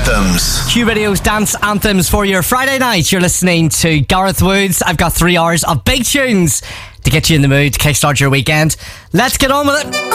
anthems. Q Radio's dance anthems for your Friday night. You're listening to Gareth Woods. I've got 3 hours of big tunes to get you in the mood to kickstart your weekend. Let's get on with it.